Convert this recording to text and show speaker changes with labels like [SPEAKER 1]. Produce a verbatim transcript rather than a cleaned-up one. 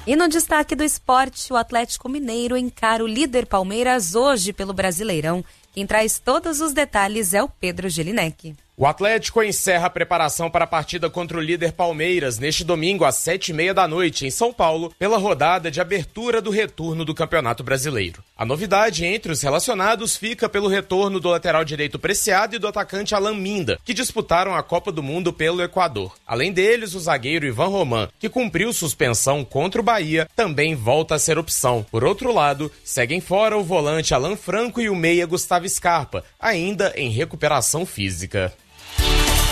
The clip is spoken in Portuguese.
[SPEAKER 1] E no destaque do esporte, o Atlético Mineiro encara o líder Palmeiras hoje pelo Brasileirão. Quem traz todos os detalhes é o Pedro Gelinek.
[SPEAKER 2] O Atlético encerra a preparação para a partida contra o líder Palmeiras neste domingo às sete e meia da noite em São Paulo, pela rodada de abertura do retorno do Campeonato Brasileiro. A novidade entre os relacionados fica pelo retorno do lateral direito Preciado e do atacante Alan Minda, que disputaram a Copa do Mundo pelo Equador. Além deles, o zagueiro Ivan Roman, que cumpriu suspensão contra o Bahia, também volta a ser opção. Por outro lado, seguem fora o volante Alan Franco e o meia Gustavo Scarpa, ainda em recuperação física.